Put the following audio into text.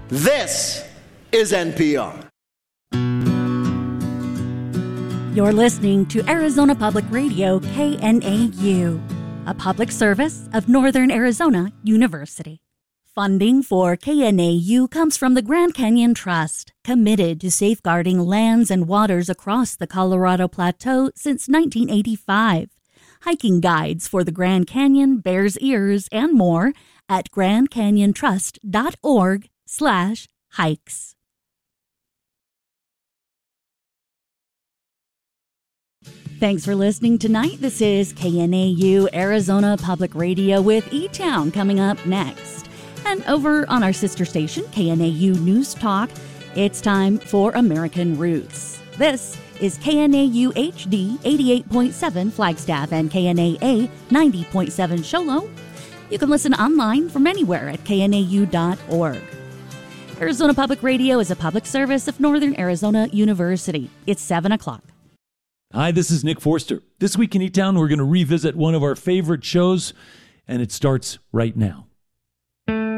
This is NPR. You're listening to Arizona Public Radio, KNAU, a public service of Northern Arizona University. Funding for KNAU comes from the Grand Canyon Trust, committed to safeguarding lands and waters across the Colorado Plateau since 1985. Hiking guides for the Grand Canyon, Bears Ears, and more at grandcanyontrust.org/hikes. Thanks for listening tonight. This is KNAU Arizona Public Radio with E-Town coming up next. And over on our sister station, KNAU News Talk, it's time for American Roots. This is KNAU HD 88.7 Flagstaff and KNAA 90.7 Sholo. You can listen online from anywhere at knau.org. Arizona Public Radio is a public service of Northern Arizona University. It's 7 o'clock. Hi, this is Nick Forster. This week in E-Town, we're going to revisit one of our favorite shows, and it starts right now.